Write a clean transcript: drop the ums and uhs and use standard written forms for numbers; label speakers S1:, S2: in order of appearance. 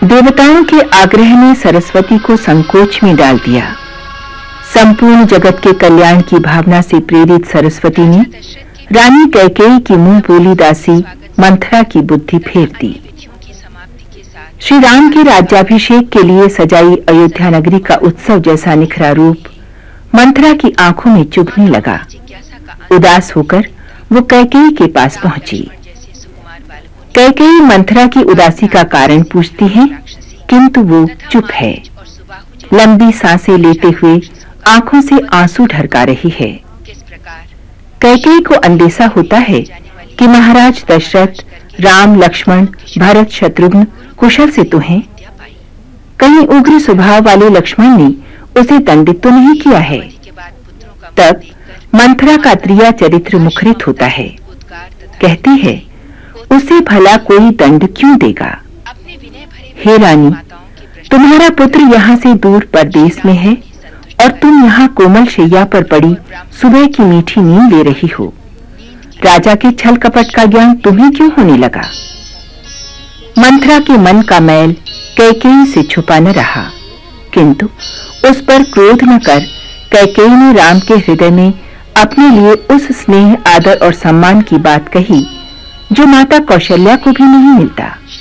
S1: देवताओं के आग्रह ने सरस्वती को संकोच में डाल दिया। संपूर्ण जगत के कल्याण की भावना से प्रेरित सरस्वती ने रानी कैकेयी की मुंह बोली दासी मंथरा की बुद्धि फेर दी। श्री राम के राज्याभिषेक के लिए सजाई अयोध्या नगरी का उत्सव जैसा निखरा रूप मंथरा की आंखों में चुभने लगा। उदास होकर वो कैकेयी के पास पहुंची। कैकेयी मंथरा की उदासी का कारण पूछती है, किंतु वो चुप है। लंबी सांसें लेते हुए आंखों से आंसू ढरका रही है। कैकेयी को अंदेशा होता है कि महाराज दशरथ, राम, लक्ष्मण, भरत, शत्रुघ्न कुशल से तो हैं। कहीं उग्र स्वभाव वाले लक्ष्मण ने उसे दंडित तो नहीं किया है। तब मंथरा का त्रिया चरित्र मुखरित होता है। कहती है, उसे भला कोई दंड क्यों देगा? हे रानी, तुम्हारा पुत्र यहाँ से दूर परदेश में है और तुम यहाँ कोमल शैया पर पड़ी सुबह की मीठी नींद ले रही हो। राजा के छल कपट का ज्ञान तुम्हें क्यों होने लगा? मंथरा के मन का मैल कैकेयी से छुपा न रहा, किंतु उस पर क्रोध न कर कैकेयी ने राम के हृदय में अपने लिए उस स्नेह, आदर और सम्मान की बात कही जो माता कौशल्या को भी नहीं मिलता।